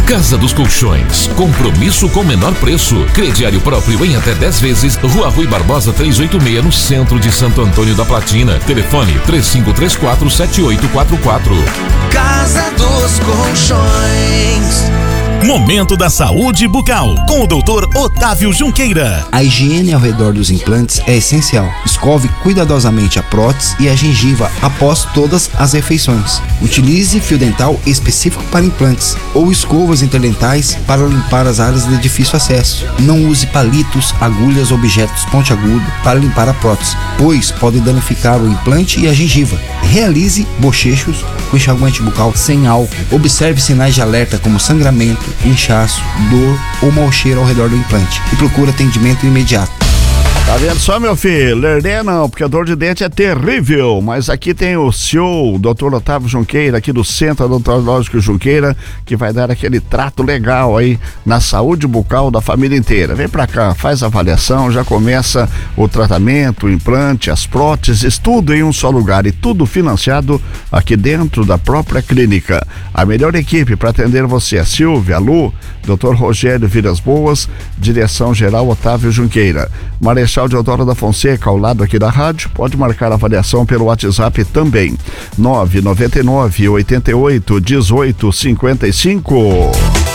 Casa dos Colchões, compromisso com menor preço. Crediário próprio em até 10 vezes. Rua Rui Barbosa 386, no centro de Santo Antônio da Platina. Telefone 3534-7844. Casa dos Colchões. Momento da Saúde Bucal, com o Dr. Otávio Junqueira. A higiene ao redor dos implantes é essencial. Escove cuidadosamente a prótese e a gengiva após todas as refeições. Utilize fio dental específico para implantes ou escovas interdentais para limpar as áreas de difícil acesso. Não use palitos, agulhas ou objetos pontiagudos para limpar a prótese, pois pode danificar o implante e a gengiva. Realize bochechos com enxaguante bucal sem álcool. Observe sinais de alerta como sangramento, inchaço, dor ou mau cheiro ao redor do implante e procure atendimento imediato. Tá vendo só, meu filho? Lerner não, porque a dor de dente é terrível, mas aqui tem o CEO, Dr. Otávio Junqueira, aqui do Centro Odontológico Junqueira, que vai dar aquele trato legal aí na saúde bucal da família inteira. Vem pra cá, faz a avaliação, já começa o tratamento, o implante, as próteses, tudo em um só lugar e tudo financiado aqui dentro da própria clínica. A melhor equipe para atender você é a Silvia, a Lu, Dr. Rogério Vilas Boas, direção geral Otávio Junqueira. Marechal Deodoro da Fonseca, ao lado aqui da rádio, pode marcar a avaliação pelo WhatsApp também, 999-88-1855.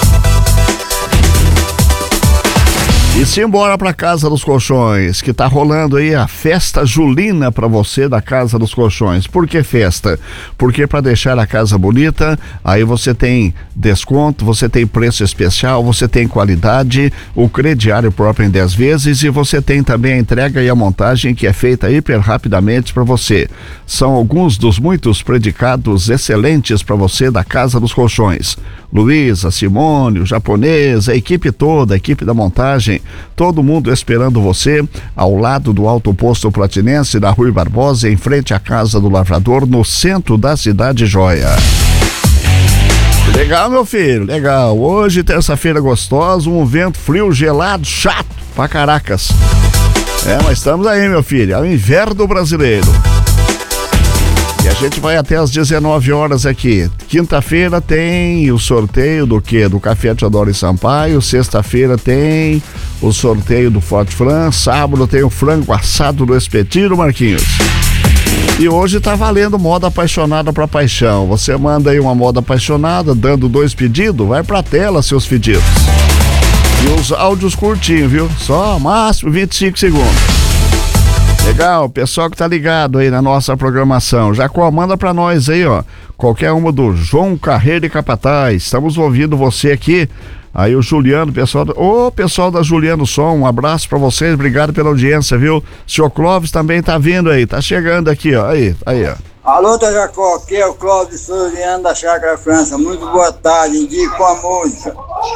E simbora pra Casa dos Colchões, que tá rolando aí a festa julina pra você da Casa dos Colchões. Por que festa? Porque pra deixar a casa bonita, aí você tem desconto, você tem preço especial, você tem qualidade, o crediário próprio em 10 vezes e você tem também a entrega e a montagem que é feita hiper rapidamente pra você. São alguns dos muitos predicados excelentes pra você da Casa dos Colchões. Luísa, Simone, o japonês, a equipe toda, a equipe da montagem, todo mundo esperando você ao lado do Alto Posto Platinense da Rui Barbosa, em frente à Casa do Lavrador, no centro da cidade Joia. Legal, meu filho, legal. Hoje, terça-feira gostosa, um vento frio, gelado, chato pra caracas. Mas estamos aí, meu filho, é o inverno brasileiro. E a gente vai até às 19 horas aqui. Quinta-feira tem o sorteio do quê? Do Café Teodoro e Sampaio. Sexta-feira tem o sorteio do Forte Fran. Sábado tem o frango assado do Espetinho, Marquinhos. E hoje tá valendo moda apaixonada pra paixão. Você manda aí uma moda apaixonada, dando 2 pedidos, vai pra tela seus pedidos. E os áudios curtinhos, viu? Só máximo 25 segundos. Legal, pessoal que tá ligado aí na nossa programação, já manda pra nós aí, ó, qualquer uma do João Carreiro e Capataz, estamos ouvindo você aqui, aí o Juliano, pessoal da Juliano Som, um abraço pra vocês, obrigado pela audiência, viu? Senhor Clóvis também tá vindo aí, tá chegando aqui, ó, aí, ó. Alô, Jacó, aqui é o Clóvis Juliano da Chácara França, muito boa tarde, indico a música.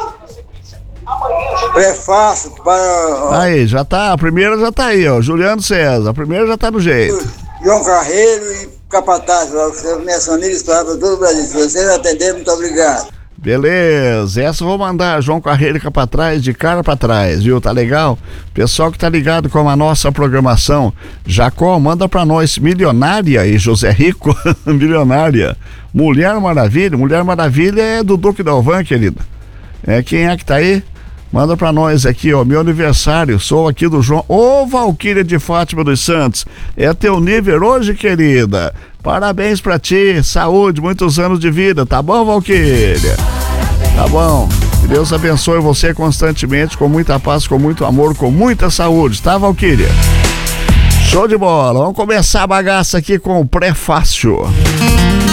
Prefácio para... Aí, já tá, a primeira já tá aí, ó, Juliano César, a primeira já tá no jeito. João Carreiro e Capataz, minhas famílias, para todo o Brasil. Se vocês atenderem, muito obrigado. Beleza, essa eu vou mandar, João Carreiro e Capataz, de cara pra trás, viu, tá legal? Pessoal que tá ligado com a nossa programação, Jacó, manda pra nós, Milionária e José Rico, Milionária, Mulher Maravilha é do Duque Dalvan, querida. Quem é que tá aí? Manda pra nós aqui, ó, meu aniversário, sou aqui do João, Valquíria de Fátima dos Santos, é teu nível hoje, querida, parabéns pra ti, saúde, muitos anos de vida, tá bom, Valquíria? Tá bom, que Deus abençoe você constantemente, com muita paz, com muito amor, com muita saúde, tá, Valquíria? Show de bola, vamos começar a bagaça aqui com o prefácio.